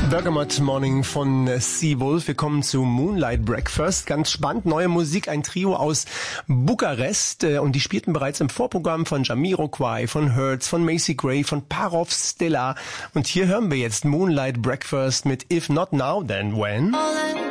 Bergamot Morning von Seawolf. Wir kommen zu Moonlight Breakfast. Ganz spannend, neue Musik, ein Trio aus Bukarest. Und die spielten bereits im Vorprogramm von Jamiroquai, von Hertz, von Macy Gray, von Parov Stella. Und hier hören wir jetzt Moonlight Breakfast mit If Not Now, Then When?